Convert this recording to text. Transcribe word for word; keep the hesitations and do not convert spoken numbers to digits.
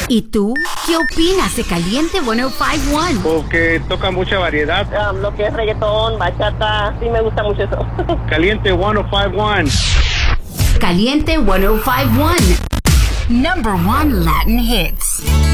¿Y tú? ¿Qué opinas de Caliente ciento cincuenta y uno? Porque toca mucha variedad. Um, lo que es reggaetón, bachata, sí me gusta mucho eso. Caliente ciento cincuenta y uno. Caliente ciento cincuenta y uno. Number one Latin hits.